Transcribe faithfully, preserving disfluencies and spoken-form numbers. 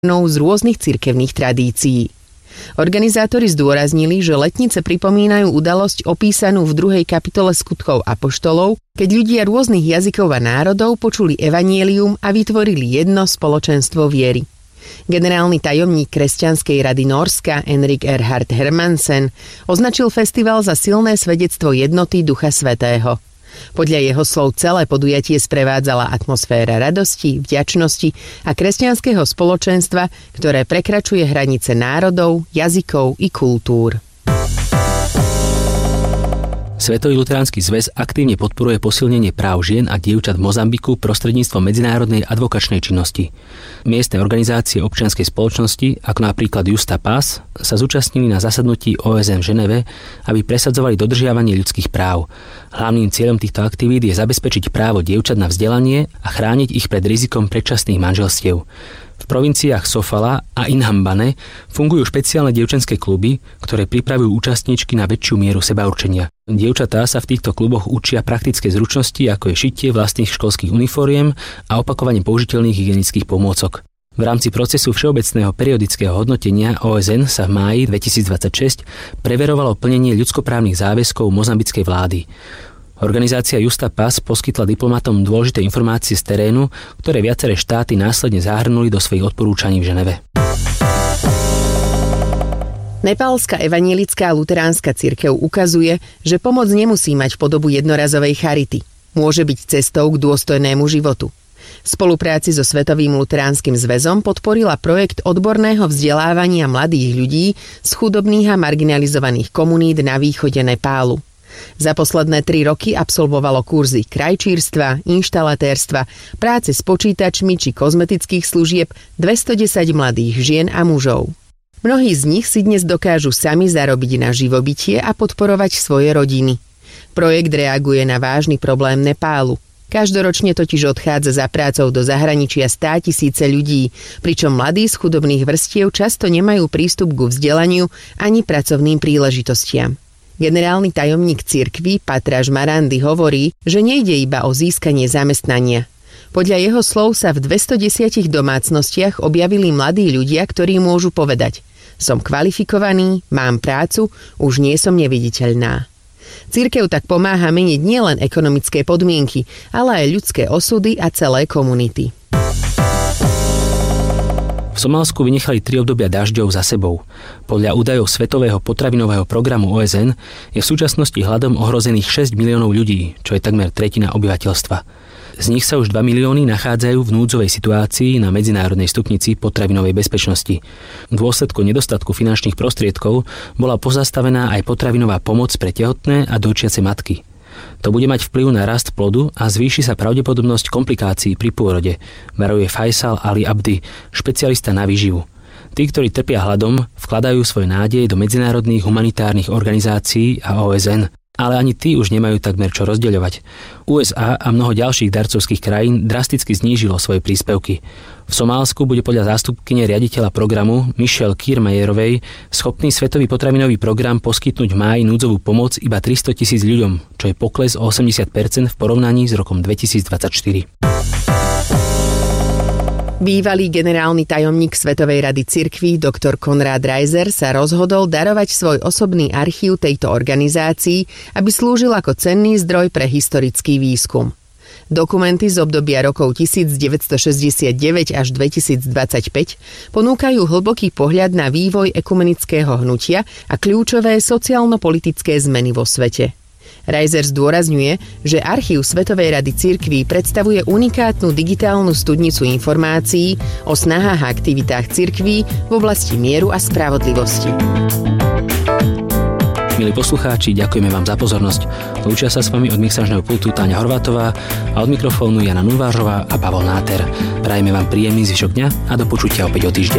z rôznych cirkevných tradícií. Organizátori zdôraznili, že letnice pripomínajú udalosť opísanú v druhej kapitole Skutkov apoštolov, keď ľudia rôznych jazykov a národov počuli evanjelium a vytvorili jedno spoločenstvo viery. Generálny tajomník Kresťanskej rady Nórska Henrik Erhard Hermansen označil festival za silné svedectvo jednoty Ducha Svätého. Podľa jeho slov celé podujatie sprevádzala atmosféra radosti, vďačnosti a kresťanského spoločenstva, ktoré prekračuje hranice národov, jazykov i kultúr. Svetový luteránsky zväz aktívne podporuje posilnenie práv žien a dievčat v Mozambiku prostredníctvom medzinárodnej advokačnej činnosti. Miestne organizácie občianskej spoločnosti, ako napríklad Justa Paz, sa zúčastnili na zasadnutí ó es en v Ženeve, aby presadzovali dodržiavanie ľudských práv. Hlavným cieľom týchto aktivít je zabezpečiť právo dievčat na vzdelanie a chrániť ich pred rizikom predčasných manželstiev. V provinciách Sofala a Inhambane fungujú špeciálne dievčenské kluby, ktoré pripravujú účastníčky na väčšiu mieru sebaurčenia. Dievčatá sa v týchto kluboch učia praktické zručnosti, ako je šitie vlastných školských uniforiem a opakovanie použiteľných hygienických pomôcok. V rámci procesu všeobecného periodického hodnotenia ó es en sa v máji dvetisícdvadsaťšesť preverovalo plnenie ľudskoprávnych záväzkov mozambickej vlády. Organizácia Justa Paz poskytla diplomatom dôležité informácie z terénu, ktoré viaceré štáty následne zahrnuli do svojich odporúčaní v Ženeve. Nepálska evanjelická luteránska cirkev ukazuje, že pomoc nemusí mať podobu jednorazovej charity. Môže byť cestou k dôstojnému životu. V spolupráci so Svetovým luteránskym zväzom podporila projekt odborného vzdelávania mladých ľudí z chudobných a marginalizovaných komunít na východe Nepálu. Za posledné tri roky absolvovalo kurzy krajčírstva, inštalatérstva, práce s počítačmi či kozmetických služieb dvestodesať mladých žien a mužov. Mnohí z nich si dnes dokážu sami zarobiť na živobytie a podporovať svoje rodiny. Projekt reaguje na vážny problém Nepálu. Každoročne totiž odchádza za prácou do zahraničia státisíce ľudí, pričom mladí z chudobných vrstiev často nemajú prístup ku vzdelaniu ani pracovným príležitostiam. Generálny tajomník cirkvi Patráš Marandy hovorí, že nejde iba o získanie zamestnania. Podľa jeho slov sa v dvestodesať domácnostiach objavili mladí ľudia, ktorí môžu povedať: som kvalifikovaný, mám prácu, už nie som neviditeľná. Cirkev tak pomáha meniť nielen ekonomické podmienky, ale aj ľudské osudy a celé komunity. V Somálsku vynechali tri obdobia dažďov za sebou. Podľa údajov Svetového potravinového programu ó es en je v súčasnosti hladom ohrozených šesť miliónov ľudí, čo je takmer tretina obyvateľstva. Z nich sa už dva milióny nachádzajú v núdzovej situácii na medzinárodnej stupnici potravinovej bezpečnosti. V dôsledku nedostatku finančných prostriedkov bola pozastavená aj potravinová pomoc pre tehotné a dojčiace matky. To bude mať vplyv na rast plodu a zvýši sa pravdepodobnosť komplikácií pri pôrode, varuje Faisal Ali Abdi, špecialista na výživu. Tí, ktorí trpia hladom, vkladajú svoje nádeje do medzinárodných humanitárnych organizácií a ó es en, ale ani tí už nemajú takmer čo rozdeľovať. ú es á a mnoho ďalších darcovských krajín drasticky znížilo svoje príspevky. V Somálsku bude podľa zástupkyne riaditeľa programu Michelle Kiermayerovej schopný Svetový potravinový program poskytnúť v máji núdzovú pomoc iba tristotisíc ľuďom, čo je pokles o osemdesiat percent v porovnaní s rokom dvetisícdvadsaťštyri. Bývalý generálny tajomník Svetovej rady cirkví doktor Konrad Reiser sa rozhodol darovať svoj osobný archív tejto organizácii, aby slúžil ako cenný zdroj pre historický výskum. Dokumenty z obdobia rokov devätnásťstošesťdesiatdeväť až dvetisícdvadsaťpäť ponúkajú hlboký pohľad na vývoj ekumenického hnutia a kľúčové sociálno-politické zmeny vo svete. Reiser zdôrazňuje, že archív Svetovej rady cirkví predstavuje unikátnu digitálnu studnicu informácií o snahách a aktivitách cirkví v oblasti mieru a spravodlivosti. Milí poslucháči, ďakujeme vám za pozornosť. Lúčia sa s vami od mixážneho pultu Táňa Horvátová a od mikrofónu Jana Nulvářová a Pavol Náter. Prajeme vám príjemný zvyšok dňa a do počutia opäť o týždeň.